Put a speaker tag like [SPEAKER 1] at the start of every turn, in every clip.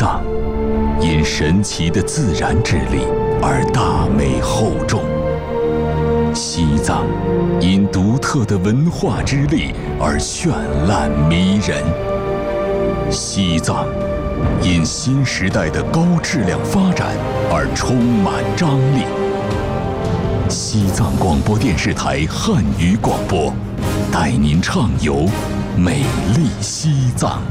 [SPEAKER 1] 藏因神奇的自然之力而大美厚重，西藏因独特的文化之力而绚烂迷人，西藏因新时代的高质量发展而充满张力。西藏广播电视台汉语广播，带您畅游美丽西藏。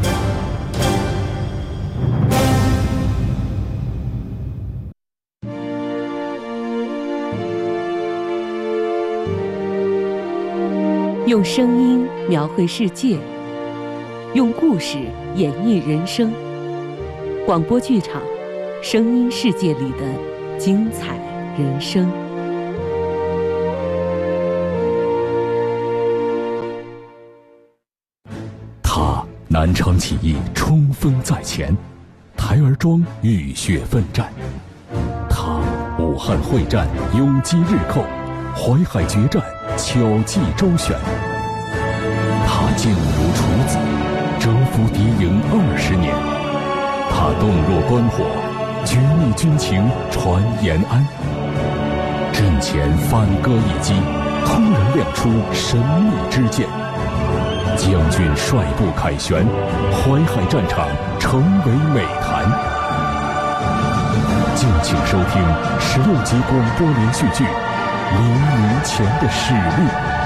[SPEAKER 2] 用声音描绘世界，用故事演绎人生。广播剧场，声音世界里的精彩人生。
[SPEAKER 1] 他南昌起义冲锋在前，台儿庄浴血奋战；他武汉会战勇击日寇，淮海决战巧计周旋。他劲如处子，征服敌营20年；他洞若观火，绝密军情传延安。阵前反戈一击，突然亮出神秘之剑，将军率部凯旋，淮海战场成为美谈。敬请收听16集广播连续剧《黎明前的使命》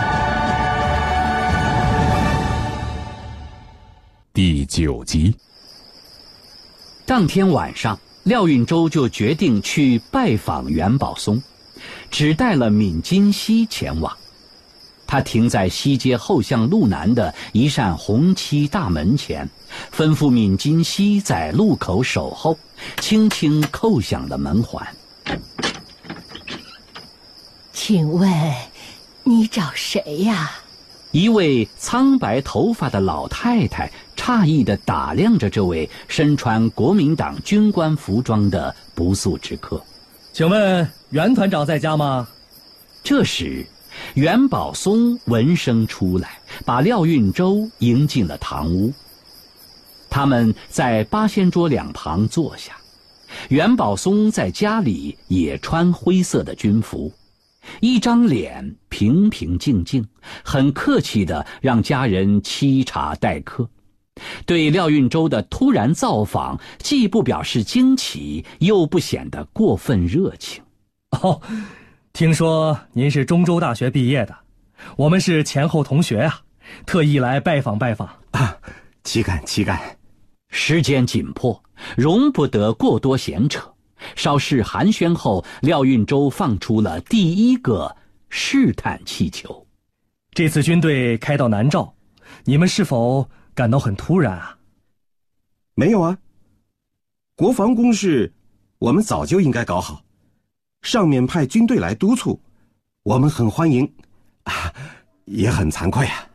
[SPEAKER 1] 第9集。
[SPEAKER 3] 当天晚上，廖运周就决定去拜访袁宝松，只带了闵金溪前往。他停在西街后巷路南的一扇红漆大门前，吩咐闵金溪在路口守候，轻轻扣响了门环。
[SPEAKER 4] 请问你找谁呀？
[SPEAKER 3] 一位苍白头发的老太太诧异地打量着这位身穿国民党军官服装的不速之客。
[SPEAKER 5] 请问袁团长在家吗？
[SPEAKER 3] 这时袁宝松闻声出来，把廖运周迎进了堂屋。他们在八仙桌两旁坐下。袁宝松在家里也穿灰色的军服，一张脸平平静静，很客气地让家人沏茶待客。对廖运周的突然造访，既不表示惊奇，又不显得过分热情。
[SPEAKER 5] 哦，听说您是中州大学毕业的，我们是前后同学啊，特意来拜访拜访
[SPEAKER 6] 啊，岂敢岂敢。
[SPEAKER 3] 时间紧迫，容不得过多闲扯。稍事寒暄后，廖运周放出了第一个试探气球。
[SPEAKER 5] 这次军队开到南诏，你们是否感到很突然啊？
[SPEAKER 6] 没有啊，国防工事我们早就应该搞好，上面派军队来督促，我们很欢迎啊，也很惭愧啊。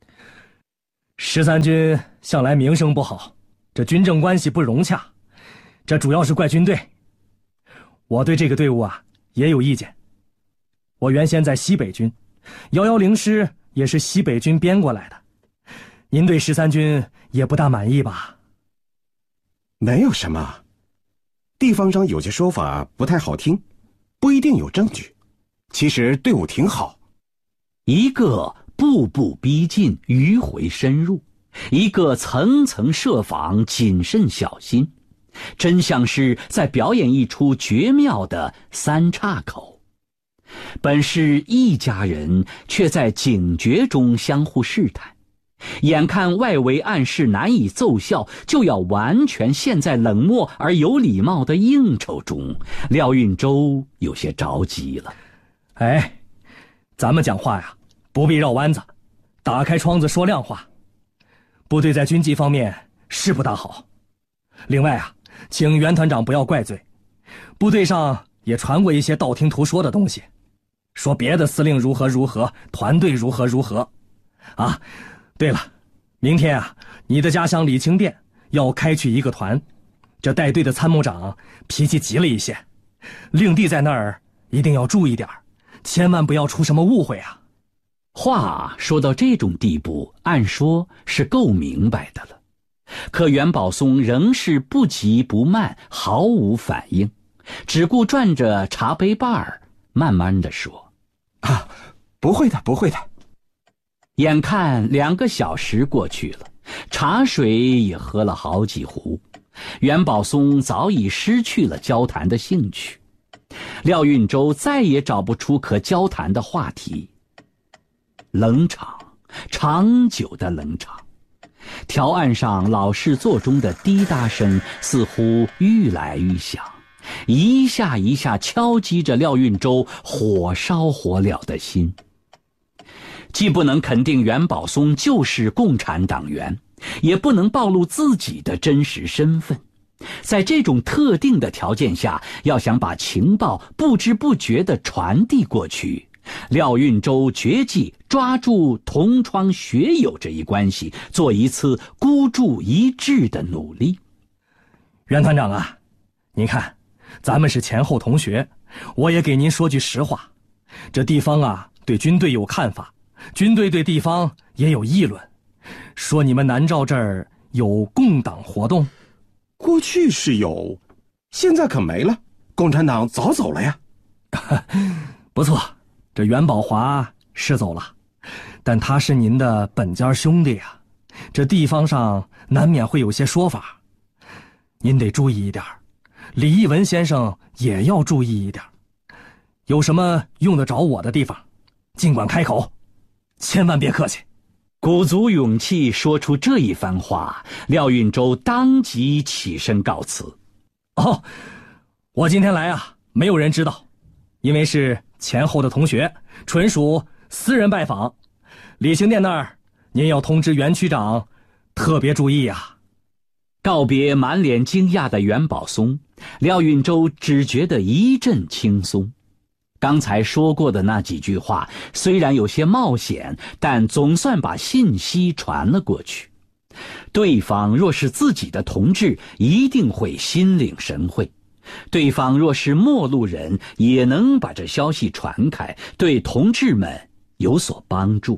[SPEAKER 5] 13军向来名声不好，这军政关系不融洽，这主要是怪军队。我对这个队伍啊也有意见。我原先在西北军，110师也是西北军编过来的，您对13军也不大满意吧？
[SPEAKER 6] 没有什么，地方上有些说法不太好听，不一定有证据。其实队伍挺好。
[SPEAKER 3] 一个步步逼近，迂回深入；一个层层设防，谨慎小心。真像是在表演一出绝妙的三岔口。本是一家人，却在警觉中相互试探。眼看外围暗示难以奏效，就要完全陷在冷漠而有礼貌的应酬中，廖运周有些着急了。
[SPEAKER 5] 哎，咱们讲话呀，不必绕弯子，打开窗子说亮话。部队在军纪方面是不大好。另外啊，请袁团长不要怪罪，部队上也传过一些道听途说的东西，说别的司令如何如何，团队如何如何。啊，对了，明天啊，你的家乡李清店要开去一个团，这带队的参谋长脾气急了一些，令弟在那儿一定要注意点，千万不要出什么误会啊。
[SPEAKER 3] 话说到这种地步，按说是够明白的了。 可袁宝松仍是不急不慢，毫无反应，只顾转着茶杯把儿，慢慢地说：“
[SPEAKER 6] 啊，不会的，不会的。”
[SPEAKER 3] 眼看2个小时过去了，茶水也喝了好几壶，袁宝松早已失去了交谈的兴趣。廖运周再也找不出可交谈的话题。冷场，长久的冷场。条案上老式座钟的滴答声似乎愈来愈响，一下一下敲击着廖运周火烧火燎的心。既不能肯定袁宝松就是共产党员，也不能暴露自己的真实身份。在这种特定的条件下，要想把情报不知不觉地传递过去，廖运周决计抓住同窗学友这一关系，做一次孤注一掷的努力。
[SPEAKER 5] 袁团长啊，您看，咱们是前后同学，我也给您说句实话，这地方啊对军队有看法，军队对地方也有议论，说你们南诏这儿有共党活动。
[SPEAKER 6] 过去是有，现在可没了，共产党早走了呀。
[SPEAKER 5] 不错，这袁宝华是走了，但他是您的本家兄弟啊，这地方上难免会有些说法，您得注意一点，李义文先生也要注意一点，有什么用得着我的地方，尽管开口，千万别客气。
[SPEAKER 3] 鼓足勇气说出这一番话，廖运周当即起身告辞。
[SPEAKER 5] 哦，我今天来啊，没有人知道，因为是前后的同学，纯属私人拜访。礼行殿那儿，您要通知袁区长，特别注意啊。
[SPEAKER 3] 告别满脸惊讶的袁宝松，廖运周只觉得一阵轻松。刚才说过的那几句话虽然有些冒险，但总算把信息传了过去。对方若是自己的同志，一定会心领神会；对方若是陌路人，也能把这消息传开，对同志们有所帮助。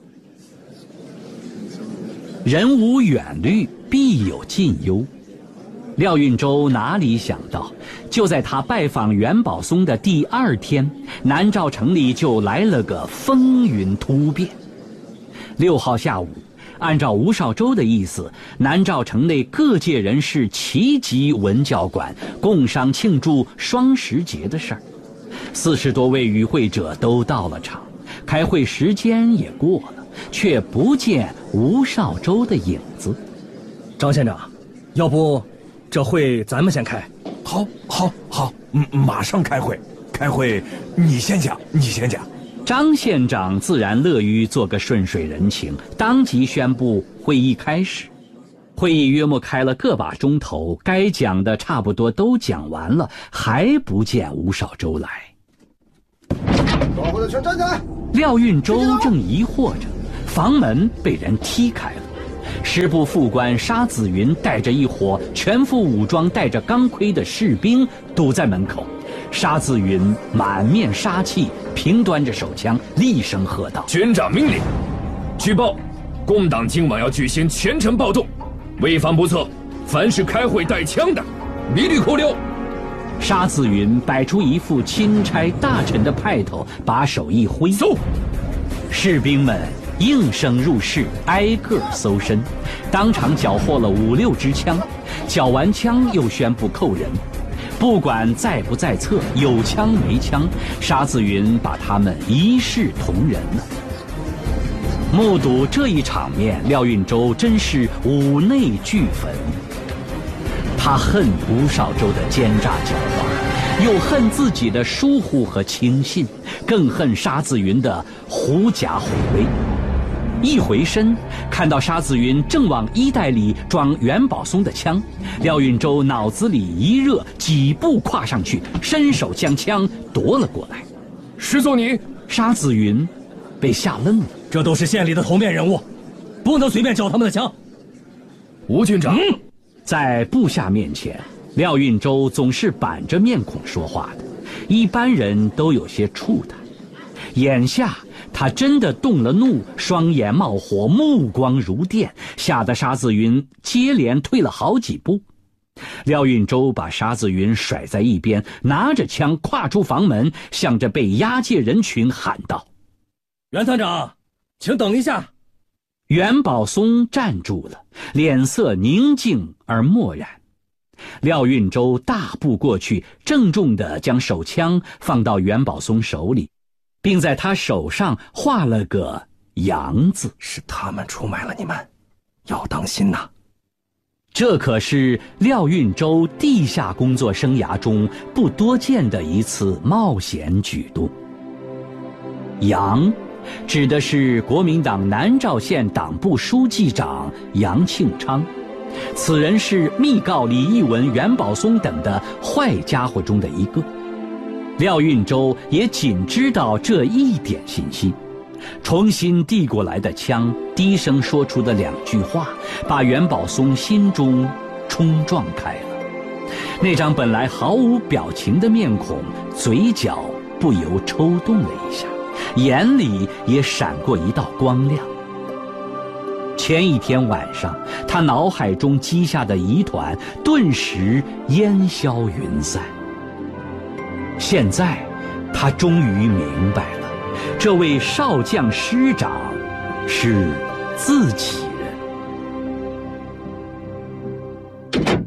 [SPEAKER 3] 人无远虑，必有近忧。廖运周哪里想到，就在他拜访袁宝松的第2天，南诏城里就来了个风云突变。6号下午，按照吴绍周的意思，南诏城内各界人士齐集文教馆，共商庆祝双十节的事儿。40多位与会者都到了场，开会时间也过了，却不见吴绍周的影子。
[SPEAKER 5] 张县长，要不这会咱们先开？
[SPEAKER 7] 好，马上开会。开会，你先讲。
[SPEAKER 3] 张县长自然乐于做个顺水人情，当即宣布会议开始。会议约莫开了个把钟头，该讲的差不多都讲完了，还不见吴绍周来。
[SPEAKER 8] 到会的全站起来！
[SPEAKER 3] 廖运周正疑惑着，房门被人踢开了。师部副官沙子云带着一伙全副武装、戴着钢盔的士兵堵在门口。沙子云满面杀气，平端着手枪，厉声喝道：“
[SPEAKER 9] 军长命令，据报，共党今晚要举行全城暴动，违反不测，凡是开会带枪的，一律扣留。”
[SPEAKER 3] 沙子云摆出一副钦差大臣的派头，把手一挥，
[SPEAKER 9] 搜！
[SPEAKER 3] 士兵们应声入室，挨个搜身，当场缴获了5、6支枪，缴完枪又宣布扣人。不管在不在册，有枪没枪，沙子云把他们一视同仁了。目睹这一场面，廖运周真是五内俱焚。他恨吴绍周的奸诈狡猾，又恨自己的疏忽和轻信，更恨沙子云的狐假虎威。一回身，看到沙子云正往衣袋里装袁宝松的枪，廖运周脑子里一热，几步跨上去，伸手将枪夺了过来。
[SPEAKER 9] 师座你！
[SPEAKER 3] 沙子云被吓愣了，
[SPEAKER 5] 这都是县里的头面人物，不能随便缴他们的枪。
[SPEAKER 9] 吴军长，
[SPEAKER 3] 在部下面前，廖运周总是板着面孔说话的，一般人都有些怵他。眼下他他真的动了怒，双眼冒火，目光如电，吓得沙子云接连退了好几步。廖运周把沙子云甩在一边，拿着枪跨出房门，向着被押解人群喊道：
[SPEAKER 5] 袁团长，请等一下。
[SPEAKER 3] 袁宝松站住了，脸色宁静而漠然。廖运周大步过去，郑重地将手枪放到袁宝松手里，并在他手上画了个杨字。
[SPEAKER 5] 是他们出卖了你们，要当心呐。
[SPEAKER 3] 这可是廖运周地下工作生涯中不多见的一次冒险举动。杨指的是国民党南召县党部书记长杨庆昌，此人是密告李义文、袁宝松等的坏家伙中的一个。廖运周也仅知道这一点信息，重新递过来的枪，低声说出的2句话，把袁宝松心中冲撞开了。那张本来毫无表情的面孔，嘴角不由抽动了一下，眼里也闪过一道光亮。前一天晚上，他脑海中积下的疑团顿时烟消云散。现在，他终于明白了，这位少将师长是自己人。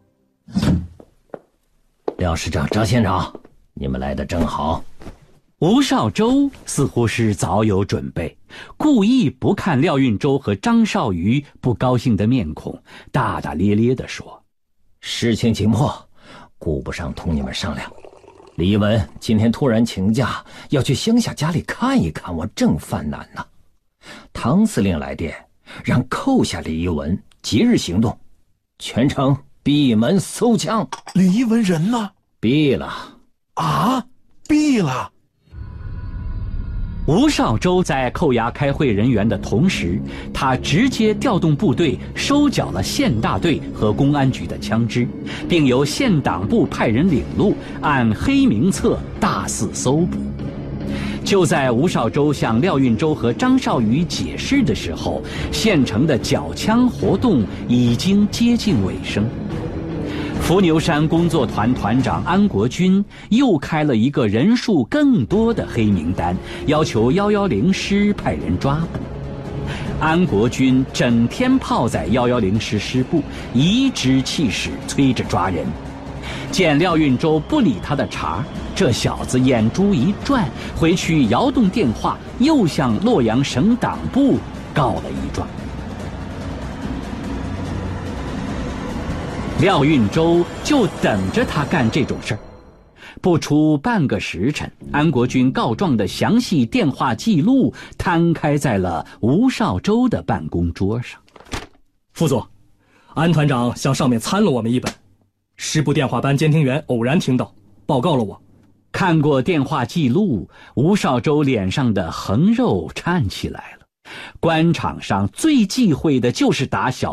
[SPEAKER 10] 廖师长、张县长，你们来得正好。
[SPEAKER 3] 吴少洲似乎是早有准备，故意不看廖运周和张少瑜不高兴的面孔，大大咧咧地说：
[SPEAKER 10] 事情紧迫，顾不上同你们商量。李一文今天突然请假，要去乡下家里看一看，我正犯难呢。唐司令来电，让扣下李一文，即日行动，全城闭门搜枪。
[SPEAKER 7] 李一文人呢？
[SPEAKER 10] 毙了。
[SPEAKER 7] 啊？毙了？
[SPEAKER 3] 吴少洲在扣押开会人员的同时，他直接调动部队收缴了县大队和公安局的枪支，并由县党部派人领路，按黑名册大肆搜捕。就在吴少洲向廖运周和张少瑜解释的时候，县城的缴枪活动已经接近尾声。伏牛山工作团团长安国军又开了一个人数更多的黑名单，要求110师派人抓捕。安国军整天泡在110师师部，颐指气使催着抓人。见廖运周不理他的茬，这小子眼珠一转，回去摇动电话，又向洛阳省党部告了一状。廖运周就等着他干这种事儿。不出半个时辰，安国军告状的详细电话记录摊开在了吴少洲的办公桌上。
[SPEAKER 5] 副座，安团长向上面参了我们一本，师部电话班监听员偶然听到，报告了我。
[SPEAKER 3] 看过电话记录，吴少洲脸上的横肉颤起来了。官场上最忌讳的就是打小